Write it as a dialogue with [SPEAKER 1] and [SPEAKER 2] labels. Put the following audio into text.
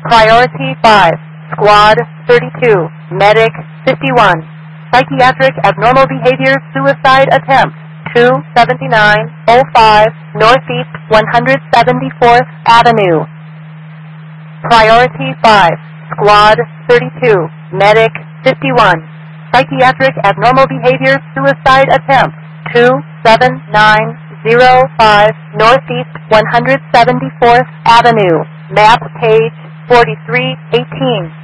[SPEAKER 1] Priority 5, Squad 32, Medic 51. Psychiatric abnormal behavior suicide attempt. 27905 Northeast 174th Avenue. Priority 5, Squad 32, Medic 51. Psychiatric abnormal behavior suicide attempt. 27905 Northeast 174th Avenue. Map page 4318.